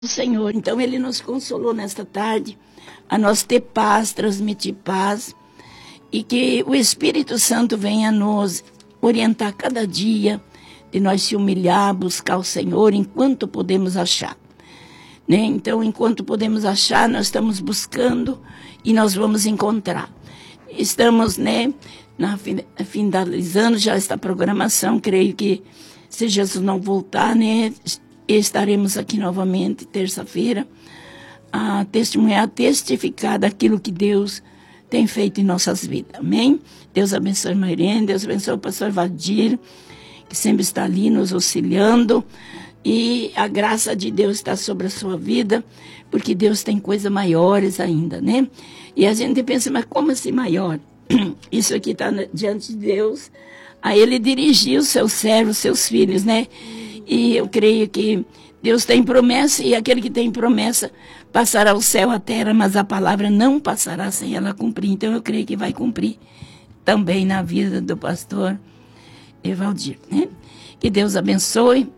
Senhor, então Ele nos consolou nesta tarde, a nós ter paz, transmitir paz, e que o Espírito Santo venha nos orientar cada dia, de nós se humilhar, buscar o Senhor, enquanto podemos achar. Né? Então, enquanto podemos achar, nós estamos buscando e nós vamos encontrar. Estamos, finalizando já esta programação, creio que se Jesus não voltar, estaremos aqui novamente, terça-feira, a testemunhar, a testificar daquilo que Deus tem feito em nossas vidas. Amém? Deus abençoe a Mairene, Deus abençoe o pastor Valdir, que sempre está ali nos auxiliando, e a graça de Deus está sobre a sua vida, porque Deus tem coisas maiores ainda, né? E a gente pensa, mas como assim maior? Isso aqui está diante de Deus, a Ele dirigir os seus servos, seus filhos, né? E eu creio que Deus tem promessa, e aquele que tem promessa passará o céu, a terra, mas a palavra não passará sem ela cumprir. Então eu creio que vai cumprir também na vida do pastor Evaldir, né? Que Deus abençoe.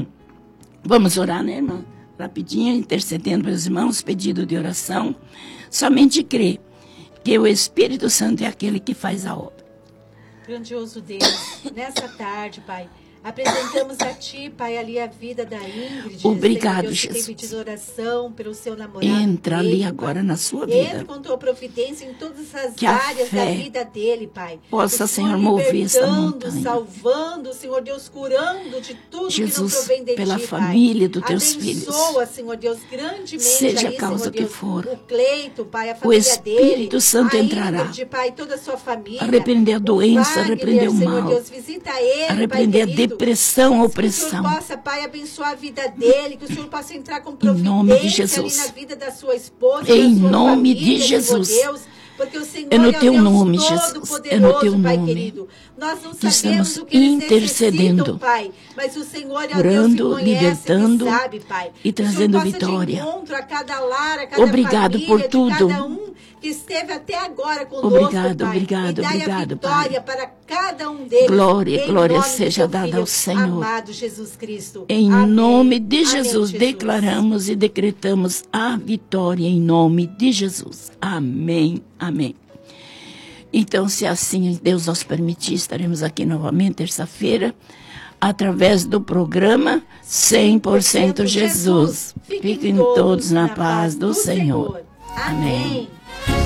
Vamos orar, né, irmã? Rapidinho, intercedendo pelos irmãos, pedido de oração. Somente crê que o Espírito Santo é aquele que faz a obra. Grandioso Deus, nessa tarde, Pai, apresentamos a Ti, Pai, ali a vida da Ingrid. Obrigado, Deus, Jesus. tem pedido oração pelo seu namorado. Entra dele, ali Pai. agora na sua vida. Entra com Tua providência em todas as Que a áreas da fé vida dele, Pai. possa, Senhor, mover essa montanha. Salvando, Senhor Deus, curando de tudo Jesus, que não provém de pela Ti, família Pai. dos teus filhos. Abençoa, Senhor Deus, grandemente Seja aí, a causa Senhor que Deus, for. o Cleito, Pai, a O família dele. Espírito Santo a entrará. Ingrid, Pai, toda a sua família. A repreender a doença, a Wagner, repreender o Senhor mal. Deus, visita ele, A repreender a Pai querido. depressão, a Que o opressão. Senhor possa, Pai, abençoar a vida dele, que o Senhor possa entrar com Em nome de providência Jesus. ali na vida da sua esposa, Em da sua nome família, de Jesus. Senhor Deus, porque o Senhor É no é o teu Deus nome, Jesus. Todo-Poderoso, É no teu Pai nome querido. Nós não que sabemos estamos o que eles intercedendo, necessitam, Pai, mas o Senhor é o curando, Deus que conhece, libertando que sabe, Pai. e trazendo que o Senhor possa vitória. de encontro a cada lar, a cada Obrigado família, por de tudo. cada um que esteve até agora conosco, Obrigado, Pai. obrigado, E dai obrigado, a vitória Pai. para cada um deles. Glória, em glória nome do seja teu dada Filho ao Senhor. amado Jesus Cristo. Em Amém. nome de Amém, Jesus, declaramos e decretamos a vitória em nome de Jesus. Amém, amém. Então, se assim Deus nos permitir, estaremos aqui novamente terça-feira, através do programa 100% Jesus. Fiquem todos na paz do Senhor. Amém.